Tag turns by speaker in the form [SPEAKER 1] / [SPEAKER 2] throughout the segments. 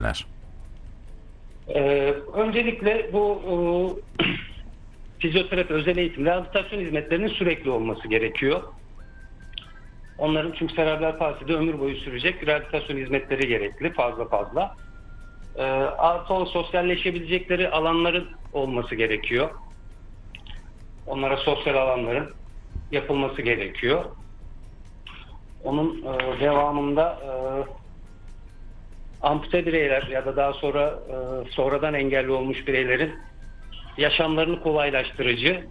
[SPEAKER 1] Öncelikle bu fizyoterapi, özel eğitim, rehabilitasyon hizmetlerinin sürekli olması gerekiyor. Onların çünkü serebral palside ömür boyu sürecek rehabilitasyon hizmetleri gerekli fazla. Artı o sosyalleşebilecekleri alanların olması gerekiyor. Onlara sosyal alanların yapılması gerekiyor. Onun devamında ampute bireyler ya da daha sonra sonradan engelli olmuş bireylerin yaşamlarını kolaylaştırıcı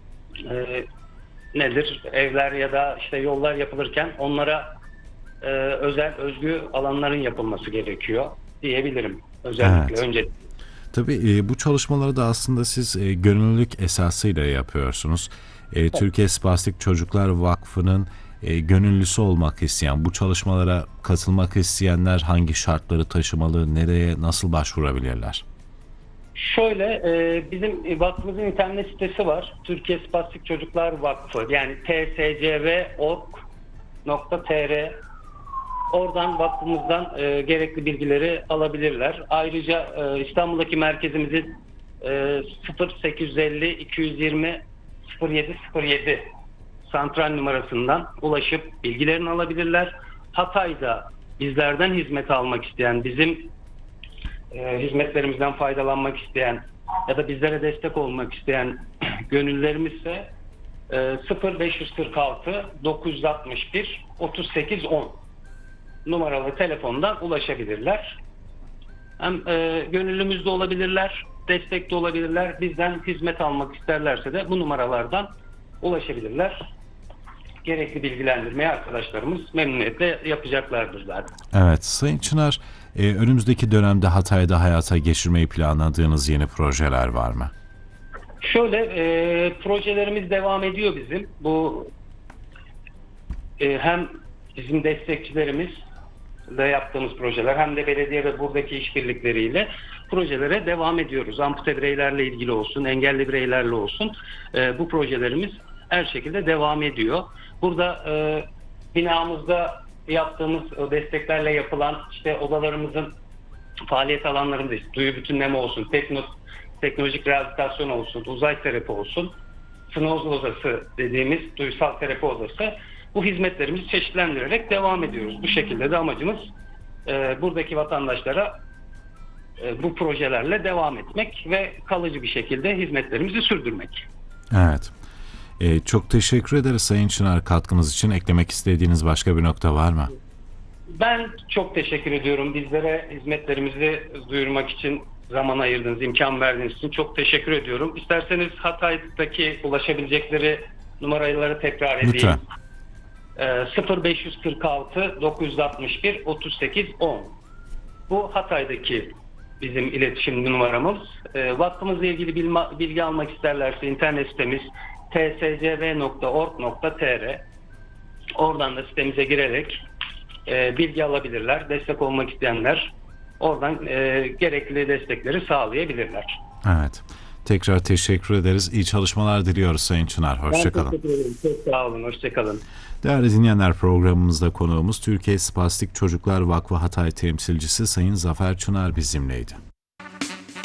[SPEAKER 1] nedir? Evler ya da işte yollar yapılırken onlara özel, özgü alanların yapılması gerekiyor diyebilirim. Özellikle
[SPEAKER 2] Evet.
[SPEAKER 1] önce.
[SPEAKER 2] Tabii bu çalışmaları da aslında siz gönüllülük esasıyla yapıyorsunuz. Türkiye Spastik Çocuklar Vakfı'nın gönüllüsü olmak isteyen, bu çalışmalara katılmak isteyenler hangi şartları taşımalı, nereye, nasıl başvurabilirler?
[SPEAKER 1] Şöyle, bizim vakfımızın internet sitesi var. Türkiye Spastik Çocuklar Vakfı, yani tscv.org.tr. Oradan vakfımızdan gerekli bilgileri alabilirler. Ayrıca İstanbul'daki merkezimizin 0850 220 0707 santral numarasından ulaşıp bilgilerini alabilirler. Hatay'da bizlerden hizmet almak isteyen, bizim hizmetlerimizden faydalanmak isteyen ya da bizlere destek olmak isteyen gönüllerimizse 0546 961 3810 numaralı telefondan ulaşabilirler. Hem gönüllümüz de olabilirler, destek de olabilirler. Bizden hizmet almak isterlerse de bu numaralardan ulaşabilirler. Gerekli bilgilendirmeyi arkadaşlarımız memnuniyetle yapacaklardır zaten.
[SPEAKER 2] Evet, Sayın Çınar, önümüzdeki dönemde Hatay'da hayata geçirmeyi planladığınız yeni projeler var mı?
[SPEAKER 1] Şöyle, projelerimiz devam ediyor bizim. Bu hem bizim destekçilerimizle yaptığımız projeler hem de belediye ve buradaki işbirlikleriyle projelere devam ediyoruz. Ampute bireylerle ilgili olsun, engelli bireylerle olsun bu projelerimiz her şekilde devam ediyor. Burada binamızda yaptığımız o desteklerle yapılan işte odalarımızın faaliyet alanlarında işte duyu bütünleme olsun, teknolojik rehabilitasyon olsun, uzay terapi olsun, Snoz odası dediğimiz duysal terapi odası, bu hizmetlerimizi çeşitlendirerek devam ediyoruz. Bu şekilde de amacımız buradaki vatandaşlara bu projelerle devam etmek ve kalıcı bir şekilde hizmetlerimizi sürdürmek.
[SPEAKER 2] Evet. Çok teşekkür ederiz Sayın Çınar, katkınız için. Eklemek istediğiniz başka bir nokta var mı?
[SPEAKER 1] Ben çok teşekkür ediyorum. Bizlere hizmetlerimizi duyurmak için zaman ayırdığınız, imkan verdiğiniz için çok teşekkür ediyorum. İsterseniz Hatay'daki ulaşabilecekleri numaraları tekrar edeyim.
[SPEAKER 2] Lütfen.
[SPEAKER 1] 0546 961 38 10. Bu Hatay'daki bizim iletişim numaramız. Vakfımızla ilgili bilgi almak isterlerse internet sitemiz tscv.org.tr. Oradan da sitemize girerek bilgi alabilirler. Destek olmak isteyenler oradan gerekli destekleri sağlayabilirler.
[SPEAKER 2] Evet. Tekrar teşekkür ederiz. İyi çalışmalar diliyoruz Sayın Çınar. Hoşçakalın.
[SPEAKER 1] Ben teşekkür ederim. Çok sağ olun. Hoşçakalın.
[SPEAKER 2] Değerli dinleyenler, programımızda konuğumuz Türkiye Spastik Çocuklar Vakfı Hatay temsilcisi Sayın Zafer Çınar bizimleydi.